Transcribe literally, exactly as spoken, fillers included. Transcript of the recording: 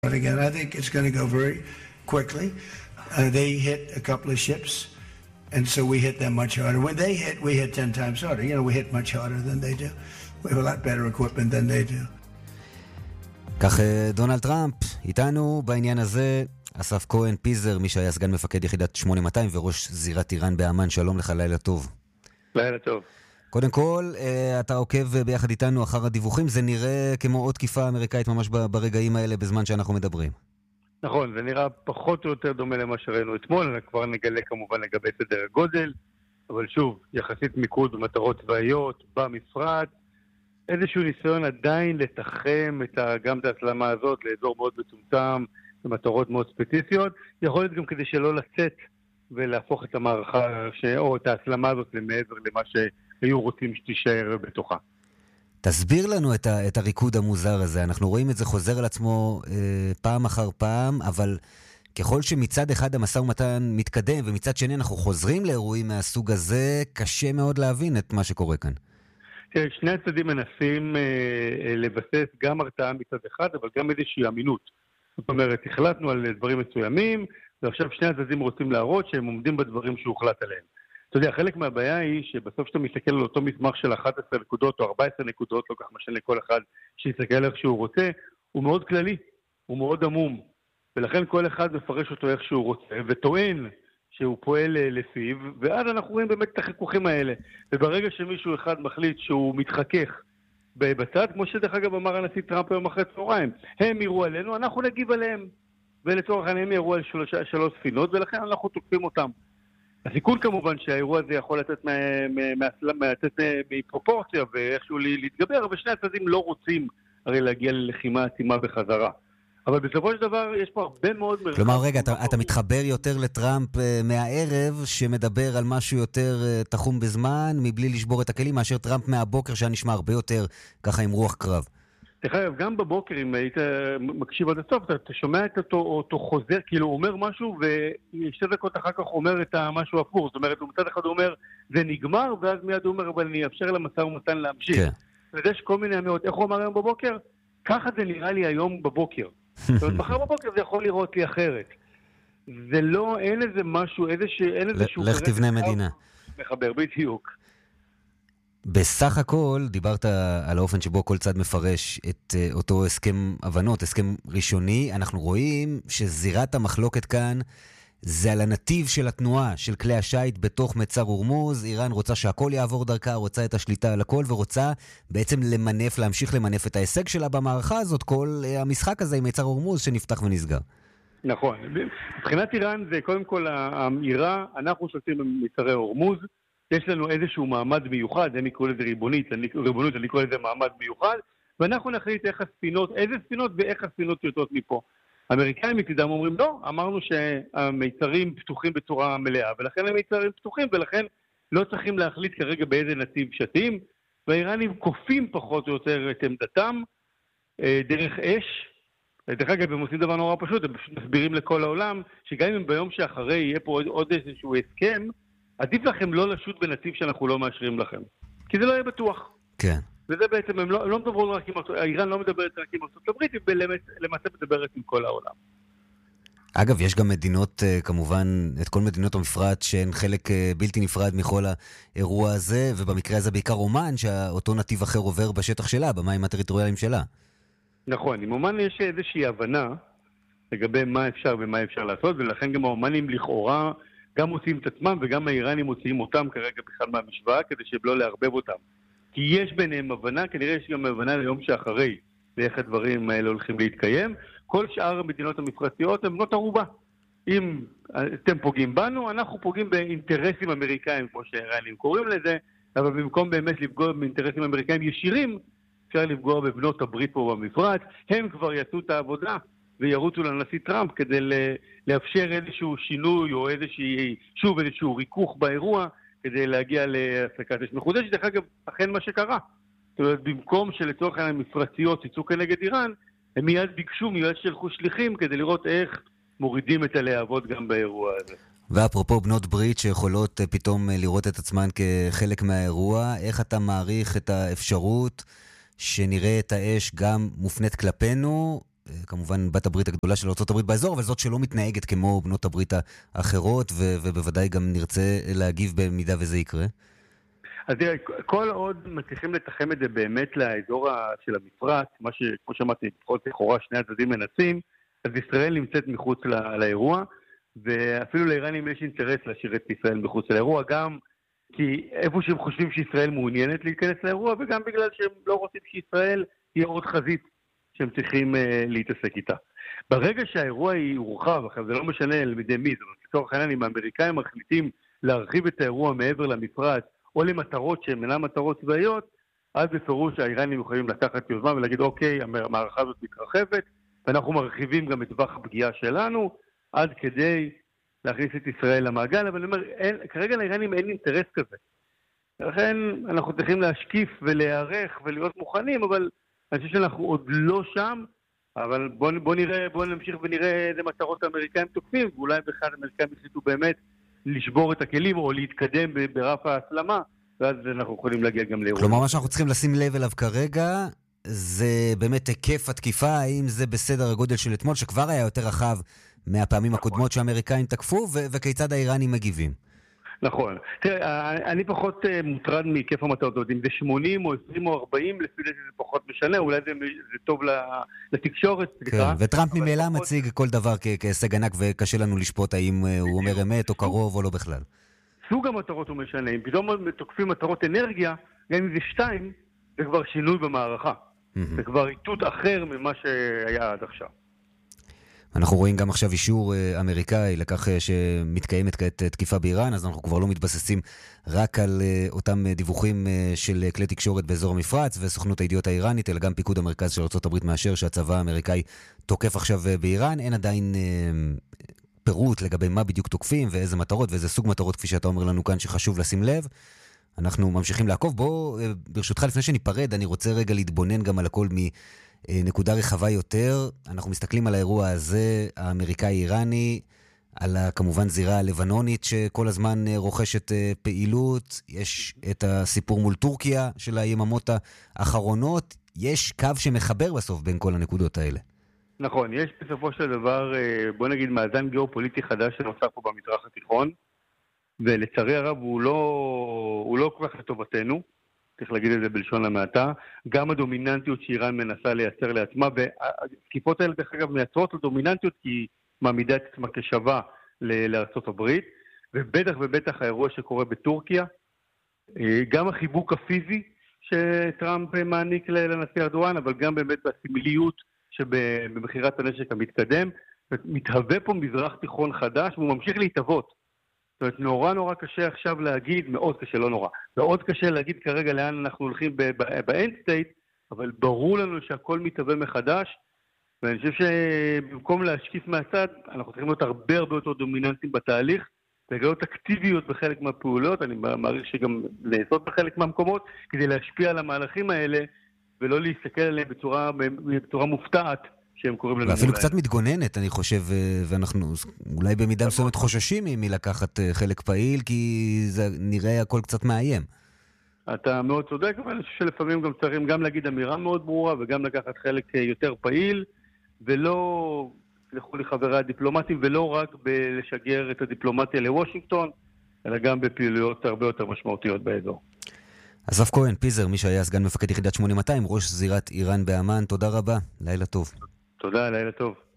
happen again. I think it's going to go very quickly. Uh, they hit a couple of ships, and so we hit them much harder. When they hit, we hit ten times harder. You know, we hit much harder than they do. We have a lot better equipment than they do. כך דונלד טראמפ, איתנו בעניין הזה, אסף כהן פיזר, מי שהיה סגן מפקד יחידת שמונה מאתיים וראש זירת איראן באמן, שלום לך, לילה טוב. לילה טוב. קודם כל, אתה עוקב ביחד איתנו אחר הדיווחים, זה נראה כמו עוד תקיפה אמריקאית ממש ברגעים האלה בזמן שאנחנו מדברים. נכון, זה נראה פחות או יותר דומה למה שראינו אתמול, כבר נגלה כמובן לגבי סדר הגודל, אבל שוב, יחסית מיקוד במטרות צבאיות, במפרץ, איזשהו ניסיון עדיין לתחם את ה, גם את ההסלמה הזאת לאזור מאוד מצומצם, במטרות מאוד ספציפיות, יכול להיות גם כדי שלא לצאת ולהפוך את המערכה ש... או את ההסלמה הזאת למעבר למה שהיו רוצים שתישאר בתוכה. תסביר לנו את, ה... את הריקוד המוזר הזה. אנחנו רואים את זה חוזר על עצמו אה, פעם אחר פעם, אבל ככל שמצד אחד המשא ומתן מתקדם, ומצד שני אנחנו חוזרים לאירועים מהסוג הזה, קשה מאוד להבין את מה שקורה כאן. שני הצדדים מנסים אה, לבסס גם הרתעה מצד אחד, אבל גם איזושהי אמינות. זאת אומרת, החלטנו על דברים מסוימים, ועכשיו שני הצדדים רוצים להראות שהם עומדים בדברים שהוחלט עליהם. אתה יודע, חלק מהבעיה היא שבסוף שאתה מסתכל על אותו מסמך של אחת עשרה נקודות או ארבע עשרה נקודות, לא כך משנה לכל אחד שיסתכל איך שהוא רוצה, הוא מאוד כללי, הוא מאוד עמום, ולכן כל אחד מפרש אותו איך שהוא רוצה, וטוען שהוא פועל לפיו, ואז אנחנו רואים באמת את החיכוכים האלה. וברגע שמישהו אחד מחליט שהוא מתחכך בצד, כמו שדרך אגב אמר הנשיא טראמפ היום אחרי צהריים, הם יראו עלינו, אנחנו נגיב עליהם. ולצורך העניין הם יראו על שלוש, שלוש ספינות, ולכן אנחנו תוקפים אותם. הסיכון כמובן שהאירוע הזה יכול לתת מפרופורציה ואיכשהו להתגבר, אבל שני הצדדים לא רוצים הרי להגיע ללחימה עצימה בחזרה. אבל בסופו של דבר יש פה הרבה מאוד... כלומר, רגע, אתה, אתה מתחבר יותר לטראמפ מהערב, שמדבר על משהו יותר תחום בזמן, מבלי לשבור את הכלים, מאשר טראמפ מהבוקר, שהיה נשמע הרבה יותר ככה עם רוח קרב. תחייב, גם בבוקר, אם היית מקשיב עד הסוף, אתה, אתה שומע את אותו, אותו חוזר, כאילו הוא אומר משהו, ושתי דקות אחר כך אומר את המשהו הפוך. זאת אומרת, הוא מצד אחד אומר, זה נגמר, ואז מיד הוא אומר, אבל אני אאפשר למשא ומתן להמשיך. כן. ויש כל מיני אמירות. איך הוא אמר היום בבוקר? ככה זה נראה לי היום בבוקר. זאת אומרת, מחר בבוקר זה יכול לראות לי אחרת. זה לא, אין איזה משהו, איזשהו... לך תבנה מדינה. מחבר, בדיוק. בסך הכל, דיברת על האופן שבו כל צד מפרש את אותו הסכם הבנות, הסכם ראשוני. אנחנו רואים שזירת המחלוקת כאן זה על הנתיב של התנועה של כלי השייט בתוך מצר הורמוז. איראן רוצה שהכל יעבור דרכה, רוצה את השליטה על הכל, ורוצה בעצם למנף, להמשיך למנף את ההישג שלה במערכה הזאת, כל המשחק הזה עם מצר הורמוז שנפתח ונסגר. נכון. מבחינת איראן זה קודם כל האמירה, אנחנו שולטים במצרי הורמוז, יש לנו איזשהו מעמד מיוחד, הם יקראו לזה ריבונית, אני, ריבונית, אני קורא לזה מעמד מיוחד, ואנחנו נחליט איך הספינות, איזה ספינות ואיך הספינות יוצאות מפה. האמריקאים מצדם אומרים, לא, אמרנו שהמיצרים פתוחים בצורה מלאה, ולכן המיצרים פתוחים, ולכן לא צריכים להחליט כרגע באיזה נתיב שתים, והאיראנים קופים פחות או יותר את עמדתם, דרך אש. דרך אגב, הם עושים דבר נורא פשוט, הם מסבירים לכל העולם, שגם אם ביום שאחרי יהיה פה עוד, עוד איזשהו הסכם, עדיף לכם לא לשוט בנתיב שאנחנו לא מאשרים לכם. כי זה לא יהיה בטוח. כן. וזה בעצם, הם לא, הם לא מדברו רק עם, איראן לא מדברת רק עם ארצות הברית, היא למעשה מדברת עם כל העולם. אגב, יש גם מדינות, כמובן, את כל מדינות המפרץ, שהן חלק בלתי נפרד מכל האירוע הזה, ובמקרה הזה בעיקר אומן, שאותו נתיב אחר עובר בשטח שלה, במים הטריטוריאליים שלה. נכון, עם אומן יש איזושהי הבנה לגבי מה אפשר ומה אפשר לעשות, ולכן גם האומנים לכאורה גם מוציאים את עצמם, וגם האיראנים מוציאים אותם כרגע בכלל מהמשוואה, כדי שלא להרבב אותם. כי יש ביניהם הבנה, כנראה יש גם הבנה ליום שאחרי, ואיך הדברים האלה הולכים להתקיים. כל שאר המדינות המפרציות הן בנות ערובה. אם אתם פוגעים בנו, אנחנו פוגעים באינטרסים אמריקאים, כמו שהאיראנים קוראים לזה, אבל במקום באמת לפגוע באינטרסים אמריקאים ישירים, אפשר לפגוע בבנות הברית פה במפרץ. הם כבר יעשו את העבודה, וירוצו לנשיא טראמפ כדי לאפשר איזשהו שינוי, או איזשהו, שוב איזשהו ריכוך באירוע, כדי להגיע להפסקת אש מחודשת. דרך אגב, אכן מה שקרה. זאת אומרת, במקום שלצורך המפרציות יצאו כנגד איראן, הם מיד ביקשו, מיד שלחו שליחים, כדי לראות איך מורידים את הלהבות גם באירוע הזה. ואפרופו בנות ברית שיכולות פתאום לראות את עצמן כחלק מהאירוע, איך אתה מעריך את האפשרות שנראה את האש גם מופנית כלפינו, כמובן בת הברית הגדולה של ארצות הברית באזור, אבל זאת שלא מתנהגת כמו בנות הברית האחרות, ו- ובוודאי גם נרצה להגיב במידה וזה יקרה. אז תראה, כל עוד מצליחים לתחם את זה באמת לאזור של המפרץ, מה שכמו שאמרתי, לפחות לכאורה שני הצדדים מנסים, אז ישראל נמצאת מחוץ לא, לאירוע, ואפילו לאיראנים יש אינטרס להשאיר את ישראל מחוץ לאירוע, גם כי איפה שהם חושבים שישראל מעוניינת להיכנס לאירוע, וגם בגלל שהם לא רוצים שישראל תהיה עוד חזית שהם צריכים uh, להתעסק איתה. ברגע שהאירוע היא הורחב, אחרי זה לא משנה על ידי מי, זאת אומרת, לצורך העניין, אם האמריקאים מחליטים להרחיב את האירוע מעבר למפרץ, או למטרות שהן אינן מטרות צבאיות, אז בפירוש האיראנים יכולים לקחת יוזמה ולהגיד, אוקיי, המערכה הזאת מתרחבת, ואנחנו מרחיבים גם את טווח הפגיעה שלנו, עד כדי להכניס את ישראל למעגל, אבל אני אומר, אין, כרגע לאיראנים אין אינטרס כזה. לכן אנחנו צריכים להשקיף ולהיערך ולהיות מוכנים, אבל אני חושב שאנחנו עוד לא שם, אבל בוא, בוא נראה, בוא נמשיך ונראה איזה מטרות האמריקאים תוקפים, ואולי בכלל האמריקאים החליטו באמת לשבור את הכלים או להתקדם ברף ההסלמה, ואז אנחנו יכולים להגיע גם לאירוע. כלומר, מה שאנחנו צריכים לשים לב אליו כרגע, זה באמת היקף התקיפה, האם זה בסדר הגודל של אתמול, שכבר היה יותר רחב מהפעמים הקודמות שהאמריקאים תקפו, ו- וכיצד האיראנים מגיבים? נכון. תראה, אני פחות מוטרד מהיקף המטרות, אם זה שמונים או עשרים או ארבעים, לפי זה זה פחות משנה, אולי זה, זה טוב לתקשורת. כן, וטראמפ ממילא פחות... מציג כל דבר כ- כהישג ענק, וקשה לנו לשפוט האם הוא אומר אמת או קרוב או לא בכלל. סוג המטרות הוא משנה, אם פתאום תוקפים מטרות אנרגיה, גם אם זה שתיים, זה כבר שינוי במערכה. זה כבר איתות אחר ממה שהיה עד עכשיו. אנחנו רואים גם עכשיו אישור אמריקאי לכך שמתקיימת כעת תקיפה באיראן, אז אנחנו כבר לא מתבססים רק על אותם דיווחים של כלי תקשורת באזור המפרץ וסוכנות הידיעות האיראנית, אלא גם פיקוד המרכז של ארצות הברית מאשר שהצבא האמריקאי תוקף עכשיו באיראן. אין עדיין פירוט לגבי מה בדיוק תוקפים ואיזה מטרות ואיזה סוג מטרות, כפי שאתה אומר לנו כאן, שחשוב לשים לב. אנחנו ממשיכים לעקוב. בוא, ברשותך, לפני שניפרד, אני רוצה רגע להתבונן גם על הכל מנקודה רחבה יותר. אנחנו מסתכלים על האירוע הזה, האמריקאי-איראני, על כמובן זירה הלבנונית שכל הזמן רוכשת פעילות. יש את הסיפור מול טורקיה של היממות האחרונות. יש קו שמחבר בסוף בין כל הנקודות האלה. נכון, יש בסופו של דבר, בוא נגיד, מאזן גיאופוליטי חדש שנוצר פה במזרח התיכון, ולצערי הרב הוא לא, הוא לא כל כך לטובתנו, צריך להגיד את זה בלשון המעטה, גם הדומיננטיות שאיראן מנסה לייצר לעצמה, והתקיפות האלה דרך אגב מייצרות לדומיננטיות כי היא מעמידה את עצמה כשווה לארצות הברית, ובטח ובטח האירוע שקורה בטורקיה, גם החיבוק הפיזי שטראמפ מעניק לנשיא ארדואן, אבל גם באמת בסמליות שבמחירת הנשק המתקדם, מתהווה פה מזרח תיכון חדש, והוא ממשיך להתהוות. זאת אומרת, נורא נורא קשה עכשיו להגיד, מאוד קשה, לא נורא, מאוד קשה להגיד כרגע לאן אנחנו הולכים באנד סטייט, אבל ברור לנו שהכל מתהווה מחדש, ואני חושב שבמקום להשקיף מהצד, אנחנו צריכים להיות הרבה הרבה יותר דומיננטיים בתהליך, לגלות אקטיביות בחלק מהפעולות, אני מעריך שגם לעשות בחלק מהמקומות, כדי להשפיע על המהלכים האלה, ולא להסתכל עליהם בצורה, בצורה מופתעת, שהם קוראים לנו. ואפילו קצת מתגוננת, אני חושב, ואנחנו אולי במידה מסוימת חוששים מלקחת חלק פעיל, כי זה נראה הכל קצת מאיים. אתה מאוד צודק, אבל אני חושב שלפעמים גם צריכים גם להגיד אמירה מאוד ברורה, וגם לקחת חלק יותר פעיל, ולא, לכו לי חברי הדיפלומטים, ולא רק בלשגר את הדיפלומטיה לוושינגטון, אלא גם בפעילויות הרבה יותר משמעותיות באזור. אסף כהן, פיזר, מי שהיה סגן מפקד יחידת שמונה מאתיים, ראש זירת איראן באמן, תודה רבה, לילה טוב. תודה, לילה טוב.